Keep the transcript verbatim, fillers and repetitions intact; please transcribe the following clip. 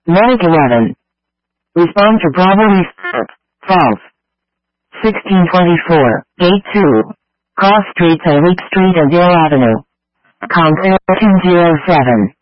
Medic eleven. Respond to Bravo Reserve. False. sixteen twenty-four, Gate two. Cross streets are Leek Street and Dale Avenue. Compare two oh seven.